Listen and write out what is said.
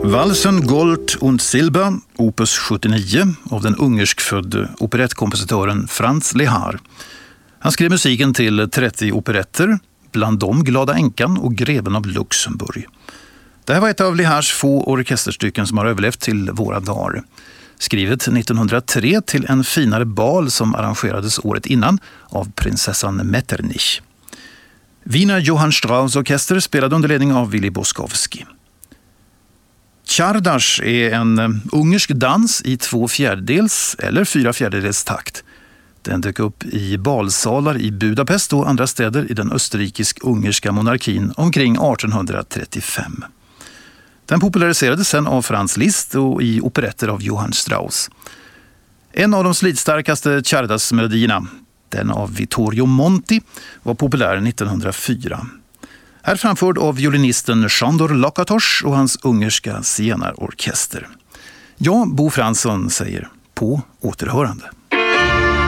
Valsen Gold und Silber, opus 79 av den ungerskfödde operettkompositören Franz Lehár. Han skrev musiken till 30 operetter, bland dem Glada änkan och Greven av Luxemburg. Det här var ett av Lehárs få orkesterstycken som har överlevt till våra dagar. Skrivet 1903 till en finare bal som arrangerades året innan av prinsessan Metternich. Wiener Johann Strauss orkester spelade under ledning av Willy Boskowski. Czardas är en ungersk dans i 2/4 eller 4/4 takt. Den dök upp i balsalar i Budapest och andra städer i den österrikisk-ungerska monarkin omkring 1835. Den populariserades sen av Franz Liszt och i operetter av Johann Strauss. En av de slitstarkaste Czardas-melodierna, den av Vittorio Monti, var populär 1904. Här framförd av violinisten Sándor Lakatos och hans ungerska zigenarorkester. Jag, Bo Fransson, säger på återhörande.